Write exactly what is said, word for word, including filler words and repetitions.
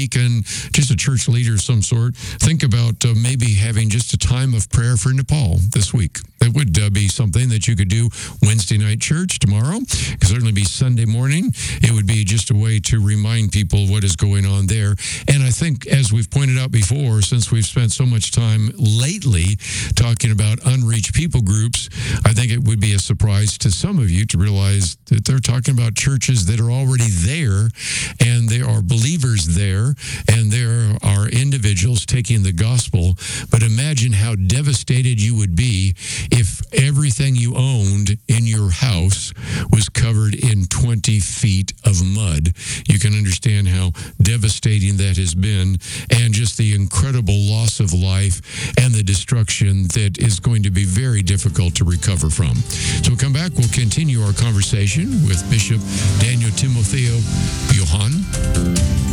deacon, just a church leader of some sort, think about uh, maybe having just a time of prayer for Nepal this week. That would uh, be something that you could do Wednesday night church tomorrow. It could certainly be Sunday morning. It would be just a way to remind people what is going on there. And I think, as we've pointed out before, since we've spent so much time lately talking about unreached people groups, I think it would be a surprise to some of you to realize that they're talking about churches that are already there, and there are believers there, and there are individuals taking the gospel. But imagine how devastated you would be if everything you owned in your house was covered in twenty feet of mud. You can understand how devastating that has been, and just the incredible loss of life and the destruction that is going to be very difficult to recover from. So we'll come back. We'll continue our conversation with Bishop Daniel Timotheo Johann.